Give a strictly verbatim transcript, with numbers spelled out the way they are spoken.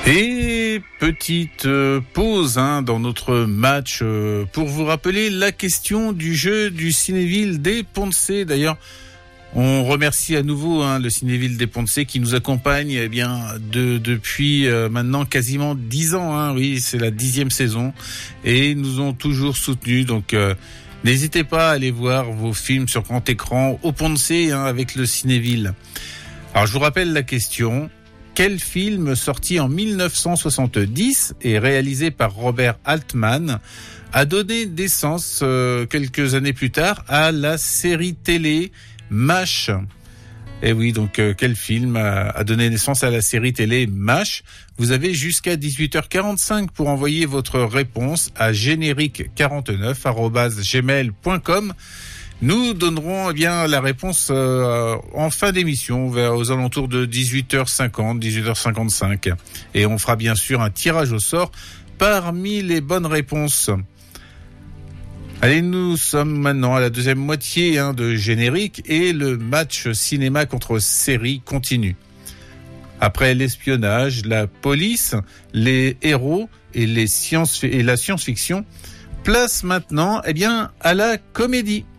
Et petite euh, pause hein, dans notre match euh, pour vous rappeler la question du jeu du Cinéville des Ponts-de-Cé. D'ailleurs, on remercie à nouveau hein, le Cinéville des Ponts-de-Cé qui nous accompagne eh bien de, depuis euh, maintenant quasiment dix ans. Hein, oui, c'est la dixième saison et ils nous ont toujours soutenus. Donc euh, n'hésitez pas à aller voir vos films sur grand écran au Ponts-de-Cé hein, avec le Cinéville. Alors je vous rappelle la question. Quel film sorti en dix-neuf cent soixante-dix et réalisé par Robert Altman a donné naissance euh, quelques années plus tard à la série télé MASH? Et oui, donc euh, quel film a, a donné naissance à la série télé MASH? Vous avez jusqu'à dix-huit heures quarante-cinq pour envoyer votre réponse à générique quarante-neuf arobase gmail point com. Nous donnerons eh bien la réponse euh, en fin d'émission, vers aux alentours de dix-huit heures cinquante, dix-huit heures cinquante-cinq. Et on fera bien sûr un tirage au sort parmi les bonnes réponses. Allez, nous sommes maintenant à la deuxième moitié hein, de générique et le match cinéma contre série continue. Après l'espionnage, la police, les héros et, les sciences, et la science-fiction, place maintenant eh bien, à la comédie.